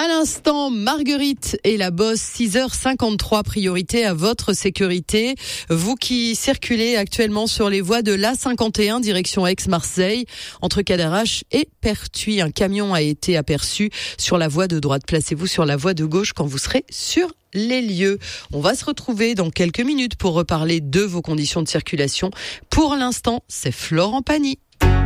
À l'instant, Marguerite et la Bosse, 6h53, priorité à votre sécurité. Vous qui circulez actuellement sur les voies de l'A51, direction Aix-Marseille, entre Cadarache et Pertuis. Un camion a été aperçu sur la voie de droite. Placez-vous sur la voie de gauche quand vous serez sur les lieux. On va se retrouver dans quelques minutes pour reparler de vos conditions de circulation. Pour l'instant, c'est Florent Pagny.